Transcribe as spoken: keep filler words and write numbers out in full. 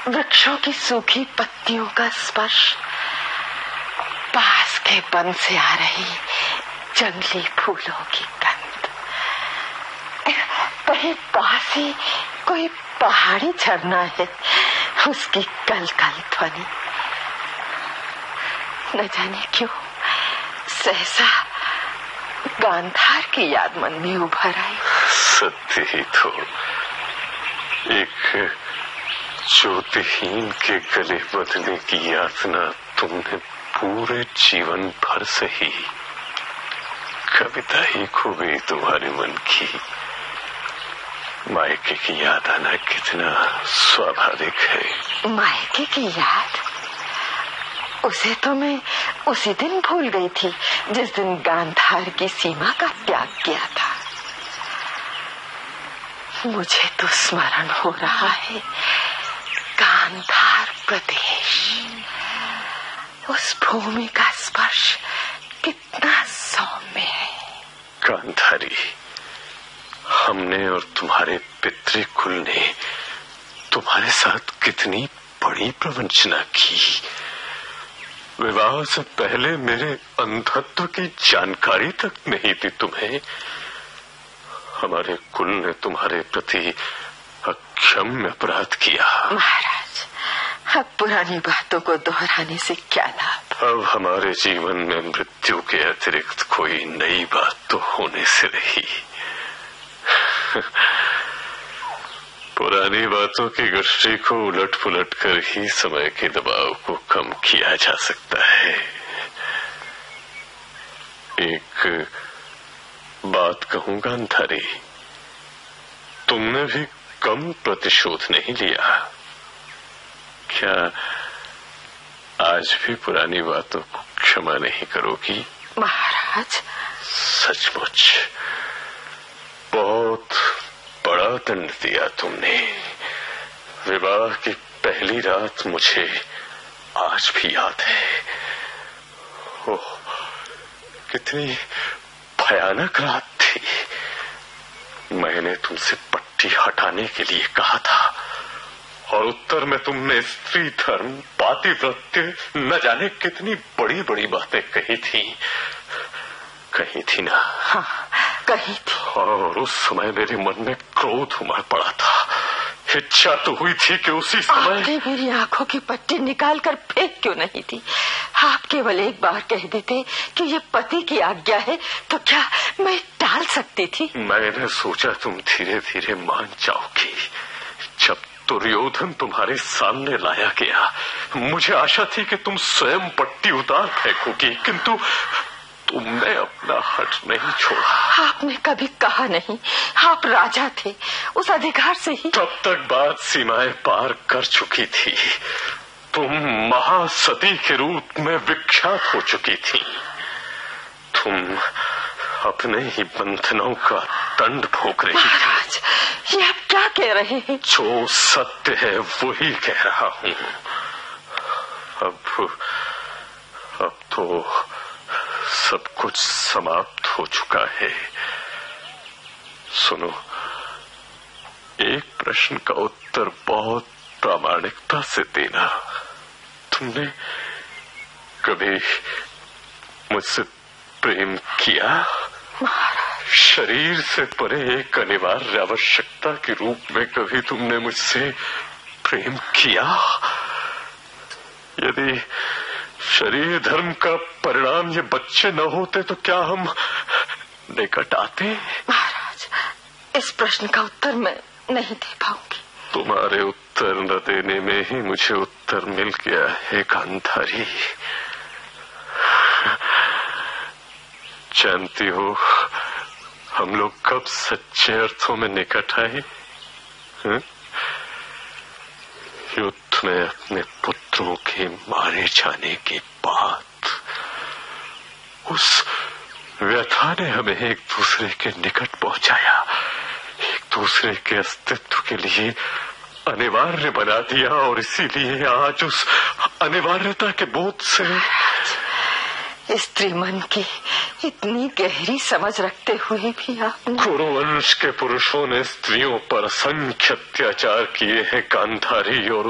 वृक्षों की सूखी पत्तियों का स्पर्श, पास के वन से आ रही जंगली फूलों की गंध, कहीं पास ही कोई पहाड़ी झरना है, उसकी कल कल ध्वनि। न जाने क्यों सहसा गांधार की याद मन में उभर आई। सत्य ही तो, एक ज्योतिहीन के गले बदलने की यातना तुमने पूरे जीवन भर सही। कविता ही खो गई तुम्हारे मन की। मायके की याद आना कितना स्वाभाविक है। मायके की याद? उसे तो मैं उसी दिन भूल गई थी जिस दिन गांधार की सीमा का त्याग किया था। मुझे तो स्मरण हो रहा है गांधार प्रदेश, उस भूमि का स्पर्श कितना सौम्य है। गांधारी, हमने और तुम्हारे पितृकुल ने तुम्हारे साथ कितनी बड़ी प्रवंचना की। विवाह से पहले मेरे अंधत्व की जानकारी तक नहीं थी तुम्हें। हमारे कुल ने तुम्हारे प्रति अक्षम्य अपराध किया। महाराज, अब पुरानी बातों को दोहराने से क्या लाभ? अब हमारे जीवन में मृत्यु के अतिरिक्त कोई नई बात तो होने से रही। पुरानी बातों की गश्ती को उलट पुलट कर ही समय के दबाव को कम किया जा सकता है। एक बात कहूं गांधारी, तुमने भी कम प्रतिशोध नहीं लिया। क्या आज भी पुरानी बातों को क्षमा नहीं करोगी? महाराज, सचमुच बहुत बड़ा दंड दिया तुमने। विवाह की पहली रात मुझे आज भी याद है। ओह, कितनी भयानक रात थी। मैंने तुमसे पट्टी हटाने के लिए कहा था और उत्तर में तुमने स्त्री धर्म, पातिव्रत्य, न जाने कितनी बड़ी बड़ी बातें कही थी। कही थी ना? हाँ, कही थी। और उस समय मेरे मन में क्रोध उमड़ पड़ा था। इच्छा तो हुई थी कि उसी समय आपने मेरी आंखों की पट्टी निकाल कर फेंक क्यों नहीं दी? आप केवल एक बार कह देते कि ये पति की आज्ञा है तो क्या मैं टाल सकती थी? मैंने सोचा तुम धीरे धीरे मान जाओगी। जब दुर्योधन तुम्हारे सामने लाया गया, मुझे आशा थी कि तुम स्वयं पट्टी उतार फेंकोगी, किंतु तुमने अपना हट नहीं छोड़ा। आपने कभी कहा नहीं, आप राजा थे, उस अधिकार से ही। तब तक बात सीमाएं पार कर चुकी थी। तुम महासती के रूप में विख्यात हो चुकी थी। तुम अपने ही बंधनों का दंड भोग रही थी। महाराज, ये आप क्या कह रहे हैं? जो सत्य है वही कह रहा हूँ। अब अब तो सब कुछ समाप्त हो चुका है। सुनो, एक प्रश्न का उत्तर बहुत प्रामाणिकता से देना। तुमने कभी मुझसे प्रेम किया? शरीर से परे एक अनिवार्य आवश्यकता के रूप में कभी तुमने मुझसे प्रेम किया? यदि शरीर धर्म का परिणाम ये बच्चे न होते तो क्या हम निकट आते? महाराज, इस प्रश्न का उत्तर मैं नहीं दे पाऊंगी। तुम्हारे उत्तर न देने में ही मुझे उत्तर मिल गया है गांधारी। जानती हो हम लोग कब सच्चे अर्थों में निकट आए? युद्ध में अपने पुत्रों के मारे जाने के बाद उस व्यथा ने हमें एक दूसरे के निकट पहुंचाया, एक दूसरे के अस्तित्व के लिए अनिवार्य बना दिया। और इसीलिए आज उस अनिवार्यता के बोध से स्त्री मन की इतनी गहरी समझ रखते हुए भी आपने कुरुवंश के पुरुषों ने स्त्रियों पर असंख्य अत्याचार किए हैं गांधारी, और